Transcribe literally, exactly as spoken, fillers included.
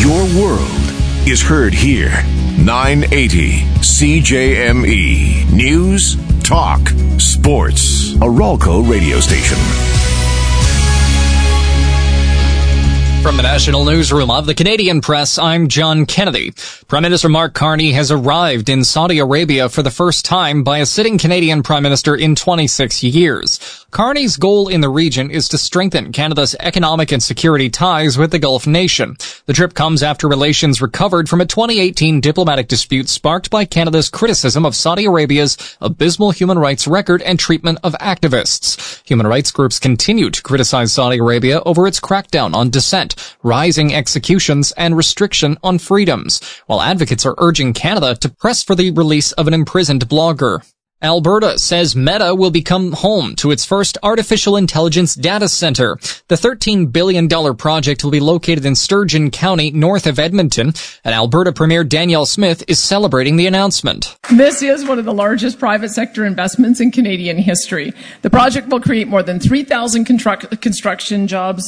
Your world is heard here. nine eighty C J M E. News, talk, sports. A Ralco radio station. From the National Newsroom of the Canadian Press, I'm John Kennedy. Prime Minister Mark Carney has arrived in Saudi Arabia for the first time by a sitting Canadian Prime Minister in twenty-six years. Carney's goal in the region is to strengthen Canada's economic and security ties with the Gulf nation. The trip comes after relations recovered from a twenty eighteen diplomatic dispute sparked by Canada's criticism of Saudi Arabia's abysmal human rights record and treatment of activists. Human rights groups continue to criticize Saudi Arabia over its crackdown on dissent, rising executions, and restriction on freedoms, while advocates are urging Canada to press for the release of an imprisoned blogger. Alberta says Meta will become home to its first artificial intelligence data center. The thirteen billion dollars project will be located in Sturgeon County, north of Edmonton, and Alberta Premier Danielle Smith is celebrating the announcement. This is one of the largest private sector investments in Canadian history. The project will create more than three thousand construct- construction jobs,